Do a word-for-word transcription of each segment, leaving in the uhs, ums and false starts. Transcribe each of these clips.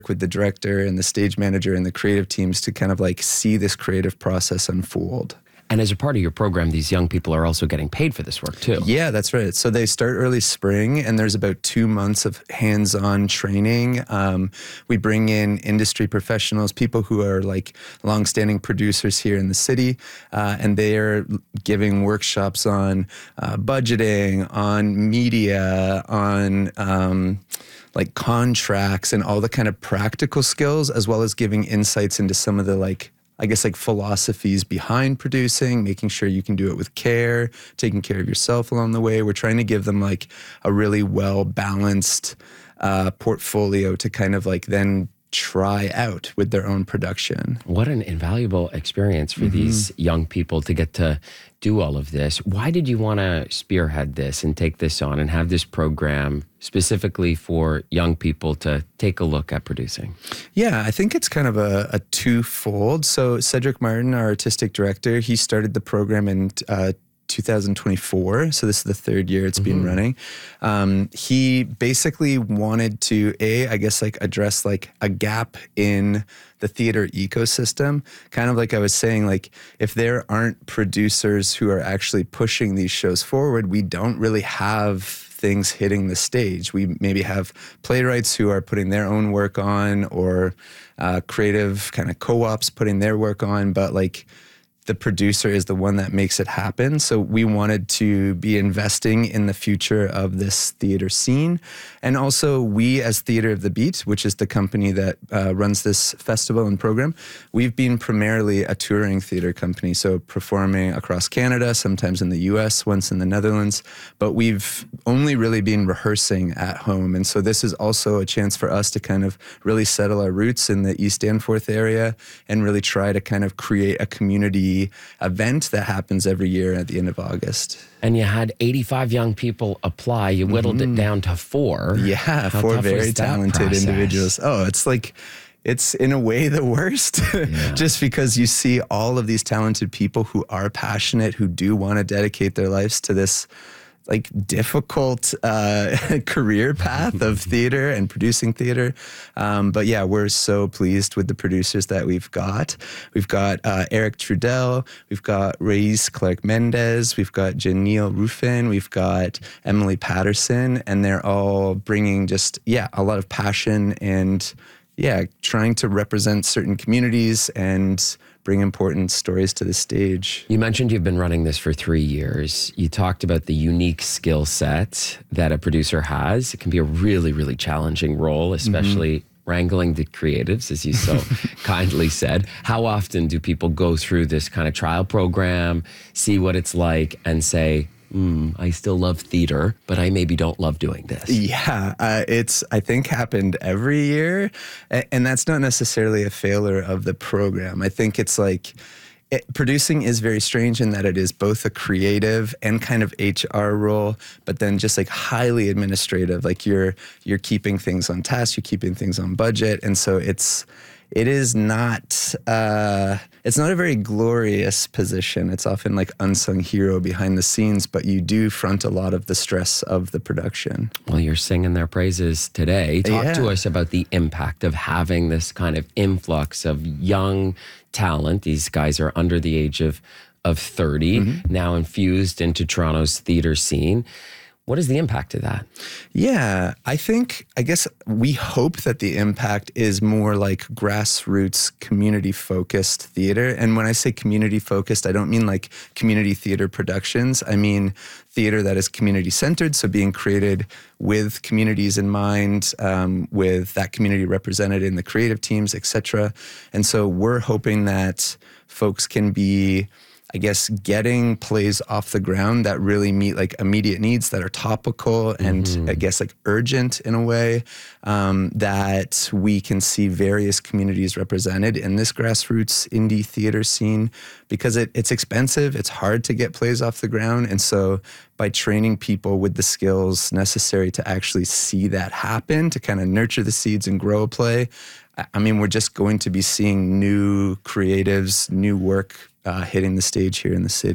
with the director and the stage manager and the creative teams to kind of like see this creative process unfold. And as a part of your program, these young people are also getting paid for this work too. Yeah, that's right. So they start early spring, and there's about two months of hands-on training. Um, we bring in industry professionals, people who are like longstanding producers here in the city, uh, and they are giving workshops on uh, budgeting, on media, on um, like contracts, and all the kind of practical skills, as well as giving insights into some of the like I guess like philosophies behind producing, making sure you can do it with care, taking care of yourself along the way. We're trying to give them like a really well-balanced uh, portfolio to kind of like then try out with their own production. What an invaluable experience for mm-hmm. these young people to get to do all of this. Why did you want to spearhead this and take this on and have this program specifically for young people to take a look at producing? Yeah, I think it's kind of a, a twofold. So Cedric Martin, our artistic director, he started the program in uh, two thousand twenty-four. So this is the third year it's mm-hmm. been running. Um, he basically wanted to, A, I guess like address like a gap in the theater ecosystem. Kind of like I was saying, like if there aren't producers who are actually pushing these shows forward, we don't really have things hitting the stage. We maybe have playwrights who are putting their own work on, or uh, creative kind of co-ops putting their work on, but like the producer is the one that makes it happen. So we wanted to be investing in the future of this theater scene. And also we as Theater of the Beat, which is the company that uh, runs this festival and program, we've been primarily a touring theater company. So performing across Canada, sometimes in the U S, once in the Netherlands, but we've only really been rehearsing at home. And so this is also a chance for us to kind of really settle our roots in the East Danforth area and really try to kind of create a community event that happens every year at the end of August. And you had eighty-five young people apply. You whittled mm-hmm. it down to four. Yeah, How four very talented process? individuals. Oh, it's like, it's in a way the worst, yeah. just because you see all of these talented people who are passionate, who do want to dedicate their lives to this like difficult uh, career path of theater and producing theater. Um, but yeah, we're so pleased with the producers that we've got. We've got uh, Eric Trudel, we've got Reyes Clark Mendez, we've got Janelle Ruffin, we've got Emily Patterson, and they're all bringing just, yeah, a lot of passion and yeah, trying to represent certain communities and bring important stories to the stage. You mentioned you've been running this for three years. You talked about the unique skill set that a producer has. It can be a really, really challenging role, especially mm-hmm. wrangling the creatives, as you so kindly said. How often do people go through this kind of trial program, see what it's like, and say, Mm, I still love theater, but I maybe don't love doing this? Yeah, uh, it's, I think, happened every year. And that's not necessarily a failure of the program. I think it's like, it, producing is very strange in that it is both a creative and kind of H R role, but then just like highly administrative. Like you're, you're keeping things on task, you're keeping things on budget. And so it's, It is not, uh, it's not a very glorious position. It's often like unsung hero behind the scenes, but you do front a lot of the stress of the production. Well, you're singing their praises today. Talk yeah. to us about the impact of having this kind of influx of young talent. These guys are under the age of, of thirty, mm-hmm. now infused into Toronto's theater scene. What is the impact of that? Yeah, I think, I guess we hope that the impact is more like grassroots, community-focused theater. And when I say community-focused, I don't mean like community theater productions. I mean theater that is community-centered, so being created with communities in mind, um, with that community represented in the creative teams, et cetera. And so we're hoping that folks can be, I guess, getting plays off the ground that really meet like immediate needs, that are topical and mm-hmm. I guess like urgent in a way, um, that we can see various communities represented in this grassroots indie theater scene, because it, it's expensive, it's hard to get plays off the ground. And so by training people with the skills necessary to actually see that happen, to kind of nurture the seeds and grow a play, I mean, we're just going to be seeing new creatives, new work Uh, hitting the stage here in the city.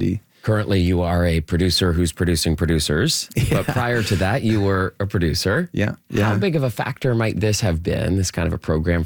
Currently, you are a producer who's producing producers. Yeah. But prior to that, you were a producer. Yeah. yeah. How big of a factor might this have been, this kind of a program